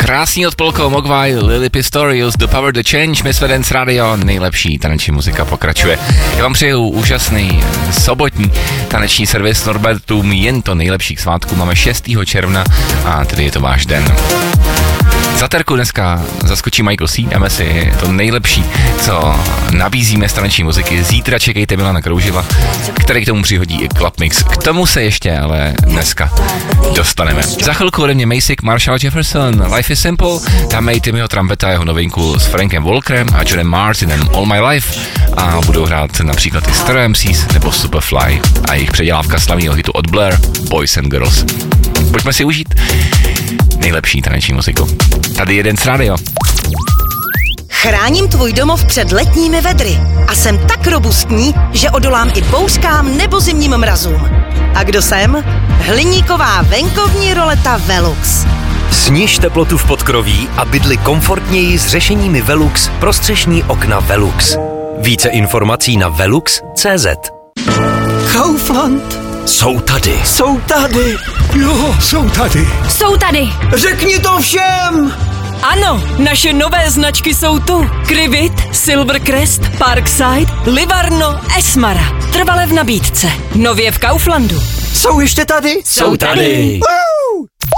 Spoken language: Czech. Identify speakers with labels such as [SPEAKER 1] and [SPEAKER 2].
[SPEAKER 1] Krásný od Polko, Mogwai, Lily Pistorius, The Power the Change, Miss Dance Radio, nejlepší taneční muzika pokračuje. Já vám přeju úžasný sobotní taneční servis Norbertům, jen to nejlepší k svátku. Máme 6. června a tedy je to váš den. Za terku dneska zaskočí Michael C. Dáme si to nejlepší, co nabízíme z taneční muziky. Zítra čekejte Milana Kroužila, který k tomu přihodí i Club Mix. K tomu se ještě ale dneska dostaneme. Za chvilku ode mě Macy, Marshall Jefferson, Life is Simple, dáme i Timmyho Trumpeta, jeho novinku s Frankem Walkerem a Johnem Martinem All My Life a budou hrát například i Stereo MCs nebo Superfly a jejich předělávka slavného hitu od Blair, Boys and Girls. Pojďme si užít nejlepší taneční muziku. Tady je Dance Radio.
[SPEAKER 2] Chráním tvůj domov před letními vedry a jsem tak robustní, že odolám i bouřkám nebo zimním mrazům. A kdo jsem? Hliníková venkovní roleta Velux.
[SPEAKER 3] Sniž teplotu v podkroví a bydli komfortněji s řešeními Velux pro střešní okna Velux. Více informací na velux.cz.
[SPEAKER 4] Kaufland.
[SPEAKER 3] Jsou tady.
[SPEAKER 4] Jsou tady. Jo, jsou tady.
[SPEAKER 5] Jsou tady.
[SPEAKER 4] Řekni to všem.
[SPEAKER 5] Ano, naše nové značky jsou tu. Krivit, Silvercrest, Parkside, Livarno, Esmara. Trvale v nabídce. Nově v Kauflandu.
[SPEAKER 4] Jsou ještě tady?
[SPEAKER 3] Jsou tady.